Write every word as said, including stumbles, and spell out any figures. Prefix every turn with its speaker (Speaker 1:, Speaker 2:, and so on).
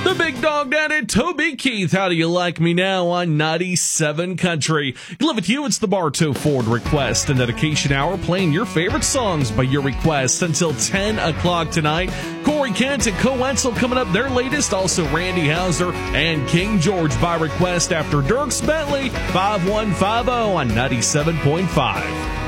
Speaker 1: The big dog daddy, Toby Keith. How do you like me now on ninety-seven Country? Live with you, it's the Bartow Ford Request and Dedication Hour, playing your favorite songs by your request until ten o'clock tonight. Corey Kent and Co Wetzel coming up, their latest. Also Randy Hauser and King George by request after Dierks Bentley. five one five zero on ninety-seven point five.